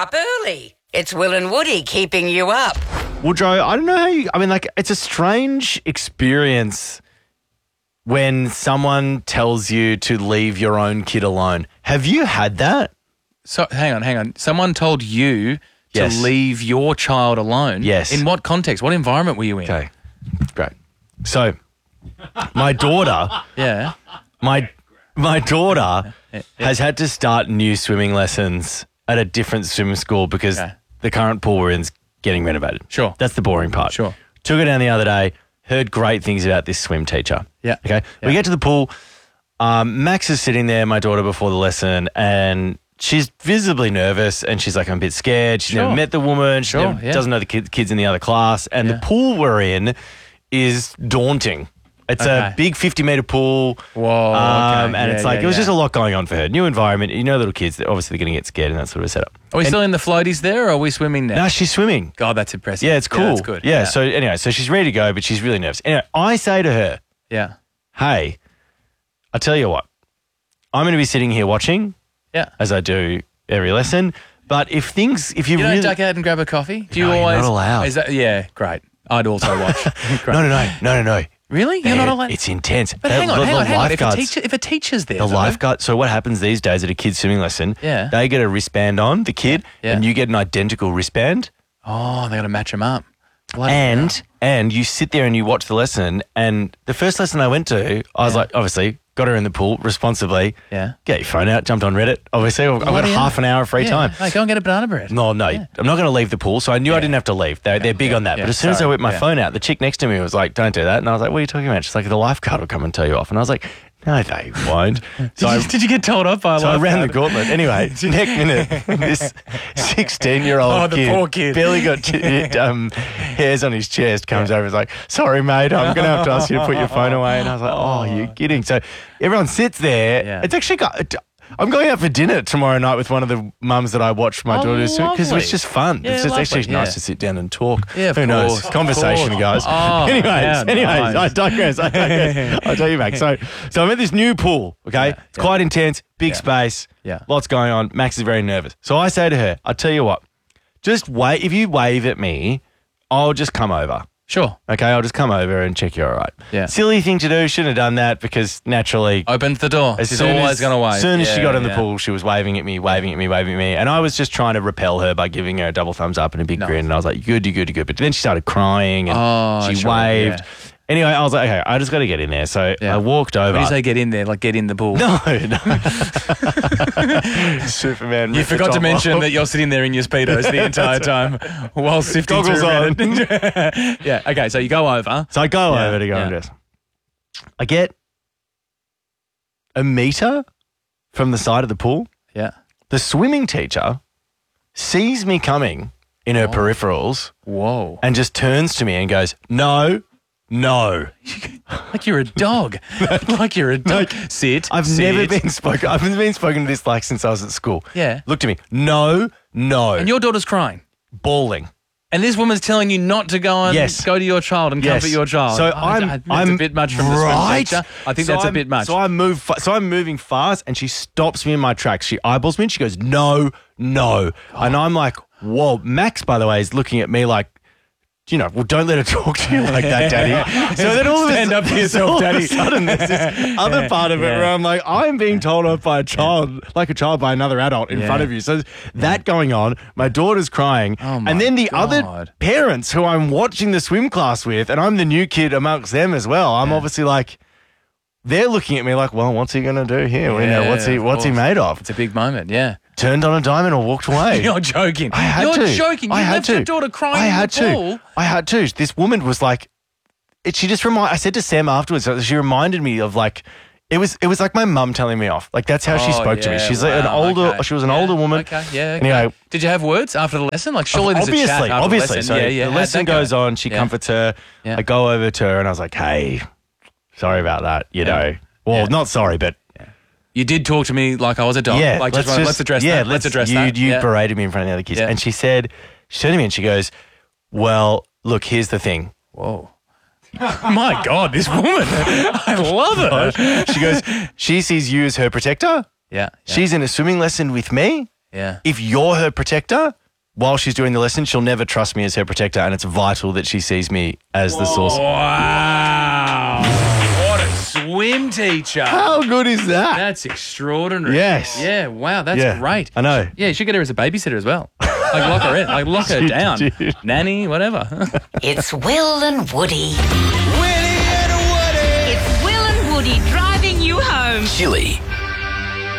up early. It's Will and Woody keeping you up. Well, Joe, I don't know how you... I mean, like, it's a strange experience when someone tells you to leave your own kid alone. Have you had that? So hang on. Someone told you to Yes. leave your child alone? Yes. In what context? What environment were you in? Okay, great. So, my daughter... Yeah. My daughter has had to start new swimming lessons at a different swimming school because Okay. the current pool we're in is getting renovated. Sure. That's the boring part. Sure. Took her down the other day, heard great things about this swim teacher. Yeah. Okay. Yeah. We get to the pool. Max is sitting there, my daughter, before the lesson, and she's visibly nervous and she's like, I'm a bit scared. She's never Sure. met the woman. She Sure, never- yeah. doesn't know the kids in the other class. And the pool we're in is daunting. It's a Okay. big 50-metre pool. Whoa, okay. And Yeah, it's like, yeah, it was yeah. just a lot going on for her. New environment. You know, little kids, obviously they're going to get scared and that sort of setup. Are we still in the floaties there or are we swimming now? No, she's swimming. God, that's impressive. Yeah, it's cool. that's good. Yeah, so anyway, so she's ready to go, but she's really nervous. Anyway, I say to her, Yeah. hey, I tell you what, I'm going to be sitting here watching Yeah. as I do every lesson. But if you You really... don't duck out and grab a coffee? Do you No, you're always? not allowed. Is that, yeah, great. I'd also watch. Great. No. Really? You're not allowed? It's intense. But hang on. If Lifeguards- a teacher's there, The though, lifeguard. So what happens these days at a kid's swimming lesson? Yeah. They get a wristband on, the kid, Yeah. and you get an identical wristband. Oh, they got to match them up. Bloody hell. And you sit there and you watch the lesson. And the first lesson I went to, I was like, obviously, got her in the pool responsibly. Yeah. Get your phone out, jumped on Reddit. Obviously, I've got Bloody hell. half an hour of free Yeah. time. Hey, go and get a banana bread. No, I'm not going to leave the pool. So I knew I didn't have to leave. They're big on that. yeah, But as soon as I sorry. whipped my Yeah. phone out, the chick next to me was like, don't do that. And I was like, what are you talking about? She's like, the lifeguard will come and tell you off. And I was like, no, they won't. So Did you get told off by a So I ran the lifeguard? gauntlet. Anyway, next minute, this 16-year-old Oh, the poor kid. barely got hairs on his chest, comes over and is like, sorry, mate, I'm going to have to ask you to put your phone away. And I was like, oh, you're kidding. So everyone sits there. Yeah. It's actually I'm going out for dinner tomorrow night with one of the mums that I watch my daughters because lovely. it's just fun. Yeah, it's just actually lovely, nice yeah. to sit down and talk. Yeah, of Who knows? course, of Conversation, course. guys. Oh, anyways, how nice. I digress. I'll tell you back. So I'm at this new pool, okay? Yeah, It's quite intense, big space, Yeah. lots going on. Max is very nervous. So I say to her, I tell you what, just wait. If you wave at me, I'll just come over. Sure. Okay, I'll just come over and check you're all right. Yeah. Silly thing to do. Shouldn't have done that because naturally... Opened the door. As She's soon always as- going to wave. As soon as she Yeah, got in the yeah. pool, she was waving at me. And I was just trying to repel her by giving her a double thumbs up and a big Nice. grin. And I was like, you're good. But then she started crying and Oh, she sure, waved. yeah. Anyway, I was like, okay, I just got to get in there. So Yeah. I walked over. When you say get in there, like get in the pool. No. Superman. You ripped the forgot to top mention off. that you're sitting there in your Speedos the entire time while sifting Goggles through on. Reddit. Yeah, okay, so you go over. So I go Yeah, over to go yeah. and dress. I get a meter from the side of the pool. Yeah. The swimming teacher sees me coming in her peripherals Whoa. and just turns to me and goes, no. Like you're a dog. Like you're a dog. Sit. I've sit. never been spoken. I've been spoken to this like since I was at school. Yeah. Look to me. No. And your daughter's crying. Bawling. And this woman's telling you not to go and Yes. go to your child and Yes. comfort your child. So That's I'm a bit much from the swim right. teacher. I think So that's a I'm- bit much. So I'm moving fast, and she stops me in my tracks. She eyeballs me, and she goes, "No." And I'm like, "Whoa!" Max, by the way, is looking at me like, well, don't let her talk to you like that, Daddy. So then all of Stand up for yourself, all Daddy. Of a sudden, there's this other part of it Yeah. where I'm like, I'm being told off by a child, like a child by another adult in Yeah. front of you. So that going on, my daughter's crying, Oh my and then the God. other parents who I'm watching the swim class with, and I'm the new kid amongst them as well. I'm obviously like, they're looking at me like, well, what's he going to do here? Yeah, what's he of made of? It's a big moment, yeah. Turned on a dime and walked away. You're joking. I had You're to. joking. You I had left to. your daughter crying I in had the to. pool. I had to. This woman was like, she just I said to Sam afterwards, she reminded me of like, it was like my mum telling me off. Like that's how she spoke to me. yeah, She's like an wow, older. okay. She was an Yeah, older woman. Okay, yeah. Okay. Anyway, Did you have words after the lesson? Like surely there's a chat after obviously. the lesson. So yeah. the How'd lesson that go? goes on. She Yeah. comforts her. Yeah. I go over to her and I was like, hey, sorry about that. You know, well, Yeah. not sorry, but. You did talk to me like I was a dog. Yeah, Like let's address that. Let's address that. You Yeah. berated me in front of the other kids. Yeah. And she turned to me and she goes, well, look, here's the thing. Whoa. My God, this woman. I love her. She goes, she sees you as her protector. Yeah. She's in a swimming lesson with me. Yeah. if you're her protector, while she's doing the lesson, she'll never trust me as her protector, and it's vital that she sees me as the source. Wow. What a swim teacher. How good is that? That's extraordinary. Yes. Yeah, wow, that's great. I know. Yeah, you should get her as a babysitter as well. Like lock her in. Like lock her down. Dude. Nanny, whatever. It's Will and Woody. It's Will and Woody driving you home. Chili